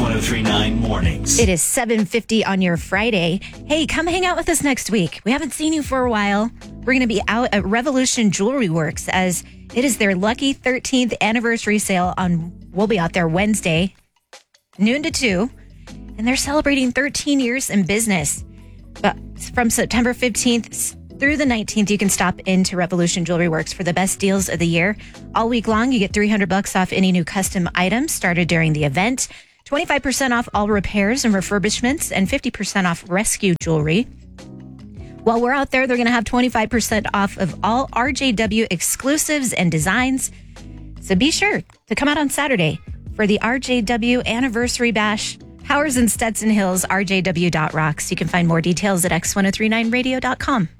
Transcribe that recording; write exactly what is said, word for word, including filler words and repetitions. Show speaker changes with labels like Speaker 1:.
Speaker 1: ten thirty-nine Mornings.
Speaker 2: It is seven fifty on your Friday. Hey, come hang out with us next week. We haven't seen you for a while. We're going to be out at Revolution Jewelry Works as it is their lucky thirteenth anniversary sale on, we'll be out there Wednesday, noon to two. And they're celebrating thirteen years in business. But from September fifteenth through the nineteenth, you can stop into Revolution Jewelry Works for the best deals of the year. All week long, you get three hundred bucks off any new custom items started during the event, twenty-five percent off all repairs and refurbishments, and fifty percent off rescue jewelry. While we're out there, they're going to have twenty-five percent off of all R J W exclusives and designs. So be sure to come out on Saturday for the R J W Anniversary Bash. Powers and Stetson Hills, R J W dot rocks. You can find more details at X ten thirty-nine radio dot com.